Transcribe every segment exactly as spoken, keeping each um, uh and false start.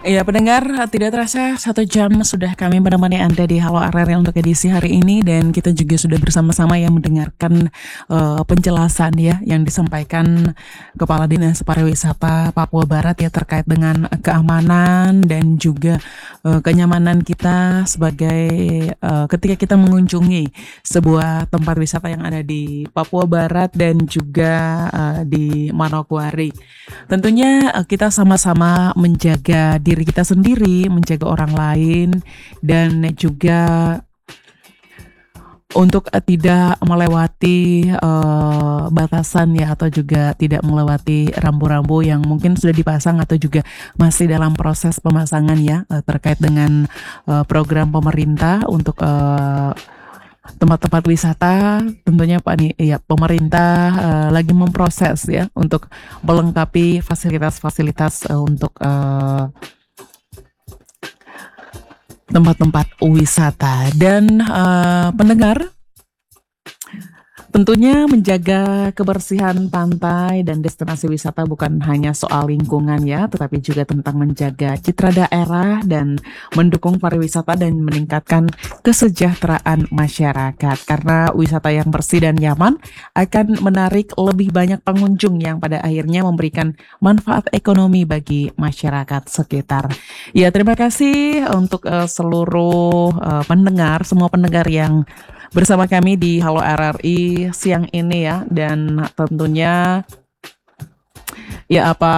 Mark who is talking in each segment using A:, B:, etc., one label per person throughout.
A: Iya pendengar, tidak terasa satu jam sudah kami menemani Anda di Halo R R untuk edisi hari ini, dan kita juga sudah bersama-sama yang mendengarkan uh, penjelasan ya yang disampaikan Kepala Dinas Pariwisata Papua Barat ya terkait dengan keamanan dan juga uh, kenyamanan kita sebagai uh, ketika kita mengunjungi sebuah tempat wisata yang ada di Papua Barat dan juga uh, di Manokwari. Tentunya uh, kita sama-sama menjaga diri kita sendiri, menjaga orang lain, dan juga untuk uh, tidak melewati uh, batasan ya, atau juga tidak melewati rambu-rambu yang mungkin sudah dipasang atau juga masih dalam proses pemasangan ya, uh, terkait dengan uh, program pemerintah untuk uh, tempat-tempat wisata. Tentunya Pak nih ya, pemerintah uh, lagi memproses ya untuk melengkapi fasilitas-fasilitas uh, untuk uh, tempat-tempat wisata. Dan uh, pendengar, tentunya menjaga kebersihan pantai dan destinasi wisata bukan hanya soal lingkungan ya, tetapi juga tentang menjaga citra daerah dan mendukung pariwisata dan meningkatkan kesejahteraan masyarakat. Karena wisata yang bersih dan nyaman akan menarik lebih banyak pengunjung yang pada akhirnya memberikan manfaat ekonomi bagi masyarakat sekitar. Ya, terima kasih untuk uh, seluruh uh, pendengar, semua pendengar yang bersama kami di Halo R R I siang ini ya, dan tentunya ya apa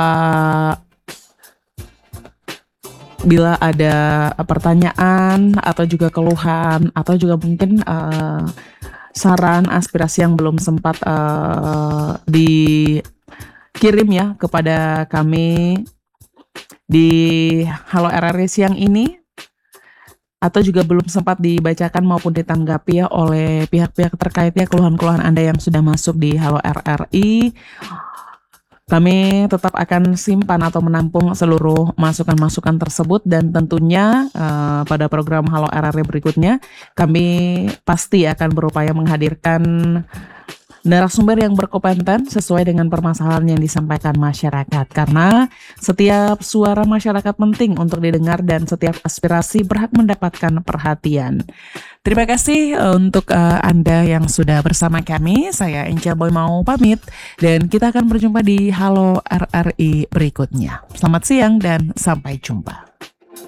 A: bila ada pertanyaan atau juga keluhan atau juga mungkin uh, saran aspirasi yang belum sempat uh, dikirim ya kepada kami di Halo R R I siang ini, atau juga belum sempat dibacakan maupun ditanggapi ya oleh pihak-pihak terkait ya, keluhan-keluhan Anda yang sudah masuk di Halo R R I, kami tetap akan simpan atau menampung seluruh masukan-masukan tersebut, dan tentunya uh, pada program Halo R R I berikutnya kami pasti akan berupaya menghadirkan narasumber yang berkompeten sesuai dengan permasalahan yang disampaikan masyarakat, karena setiap suara masyarakat penting untuk didengar dan setiap aspirasi berhak mendapatkan perhatian. Terima kasih untuk uh, Anda yang sudah bersama kami. Saya Angel Boy mau pamit, dan kita akan berjumpa di Halo R R I berikutnya. Selamat siang dan sampai jumpa.